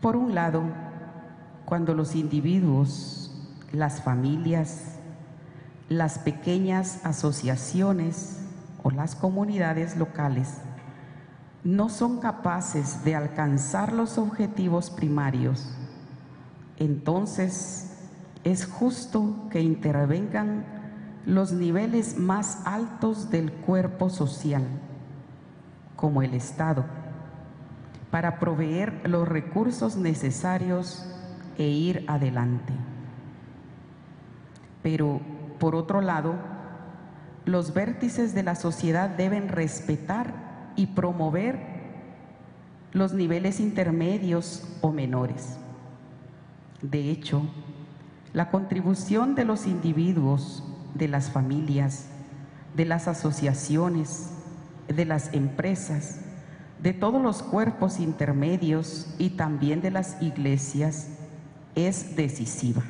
Por un lado, cuando los individuos, las familias, las pequeñas asociaciones o las comunidades locales no son capaces de alcanzar los objetivos primarios, entonces es justo que intervengan los niveles más altos del cuerpo social, como el Estado, para proveer los recursos necesarios e ir adelante. Pero, por otro lado, los vértices de la sociedad deben respetar y promover los niveles intermedios o menores. De hecho, la contribución de los individuos, de las familias, de las asociaciones, de las empresas, de todos los cuerpos intermedios y también de las iglesias es decisiva.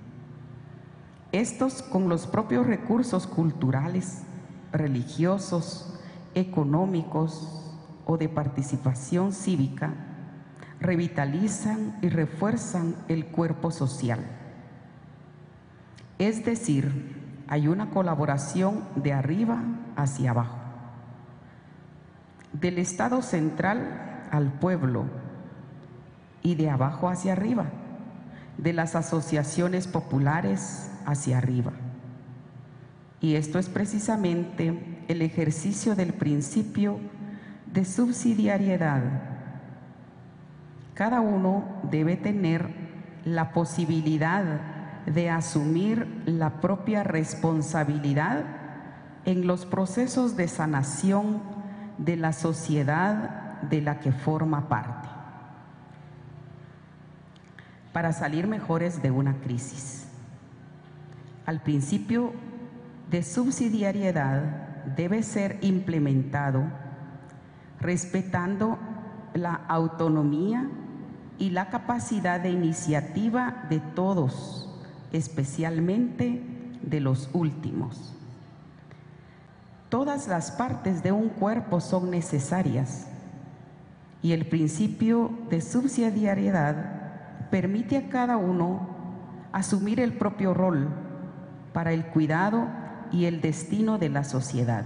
Estos, con los propios recursos culturales, religiosos, económicos o de participación cívica, revitalizan y refuerzan el cuerpo social. Es decir, hay una colaboración de arriba hacia abajo, del Estado central al pueblo y de abajo hacia arriba, de las asociaciones populares hacia arriba. Y esto es precisamente el ejercicio del principio de subsidiariedad. Cada uno debe tener la posibilidad de asumir la propia responsabilidad en los procesos de sanación de la sociedad de la que forma parte, para salir mejores de una crisis. Al principio de subsidiariedad debe ser implementado respetando la autonomía y la capacidad de iniciativa de todos, especialmente de los últimos. Todas las partes de un cuerpo son necesarias y el principio de subsidiariedad permite a cada uno asumir el propio rol para el cuidado y el destino de la sociedad.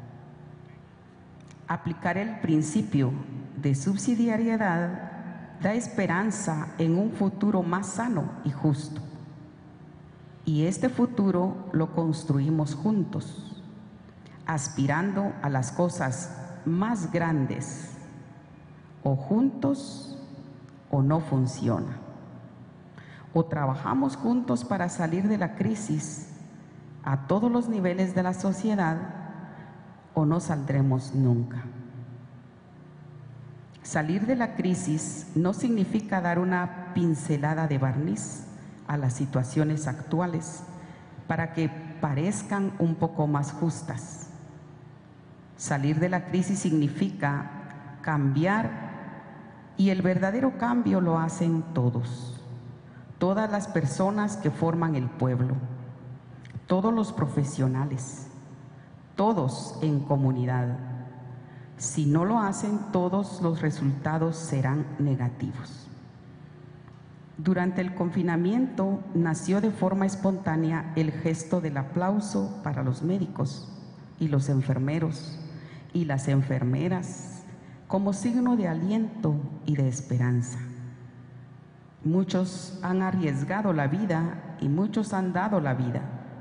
Aplicar el principio de subsidiariedad da esperanza en un futuro más sano y justo. Y este futuro lo construimos juntos, aspirando a las cosas más grandes. O juntos o no funciona. O trabajamos juntos para salir de la crisis a todos los niveles de la sociedad, o no saldremos nunca. Salir de la crisis no significa dar una pincelada de barniz a las situaciones actuales para que parezcan un poco más justas. Salir de la crisis significa cambiar, y el verdadero cambio lo hacen todos, todas las personas que forman el pueblo, todos los profesionales, todos en comunidad. Si no lo hacen todos, los resultados serán negativos. Durante el confinamiento nació de forma espontánea el gesto del aplauso para los médicos y los enfermeros y las enfermeras como signo de aliento y de esperanza. Muchos han arriesgado la vida y muchos han dado la vida.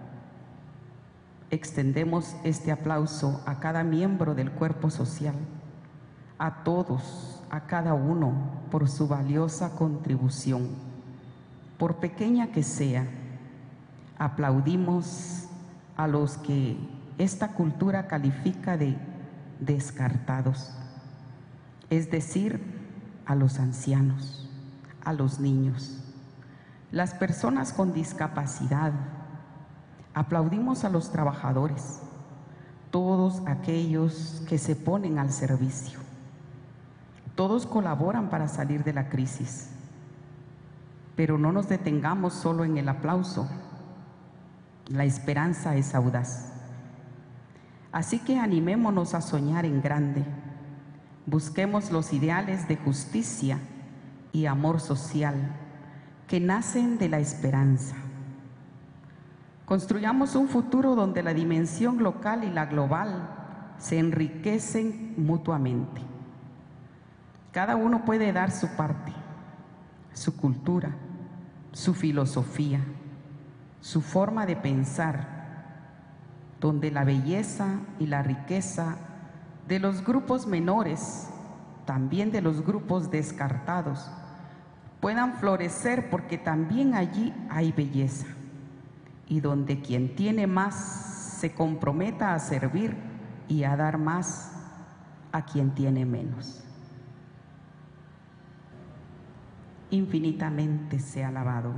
Extendemos este aplauso a cada miembro del cuerpo social, a todos, a cada uno, por su valiosa contribución, por pequeña que sea. Aplaudimos a los que esta cultura califica de descartados, es decir, a los ancianos, a los niños, las personas con discapacidad. Aplaudimos a los trabajadores, todos aquellos que se ponen al servicio. Todos colaboran para salir de la crisis, pero no nos detengamos solo en el aplauso. La esperanza es audaz. Así que animémonos a soñar en grande. Busquemos los ideales de justicia y amor social que nacen de la esperanza. Construyamos un futuro donde la dimensión local y la global se enriquecen mutuamente. Cada uno puede dar su parte, su cultura, su filosofía, su forma de pensar, donde la belleza y la riqueza de los grupos menores, también de los grupos descartados, puedan florecer, porque también allí hay belleza, y donde quien tiene más se comprometa a servir y a dar más a quien tiene menos. Infinitamente sea alabado.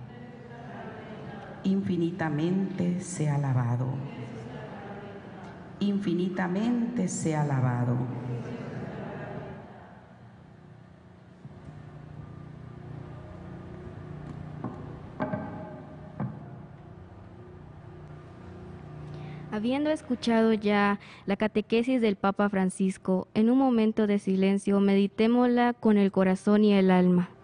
Infinitamente sea alabado. Infinitamente sea alabado. Habiendo escuchado ya la catequesis del Papa Francisco, en un momento de silencio meditémosla con el corazón y el alma.